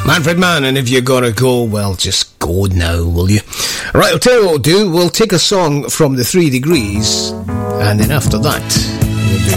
Manfred Mann, and if you gotta go, well, just go now, will you? Right, I'll tell you what we'll do. We'll take a song from the 3 Degrees, and then after that, we'll do